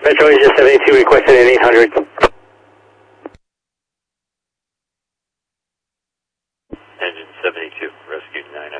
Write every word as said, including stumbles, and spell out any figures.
Metro Asia seventy-two requested an eight hundred. Engine seventy-two, rescued nine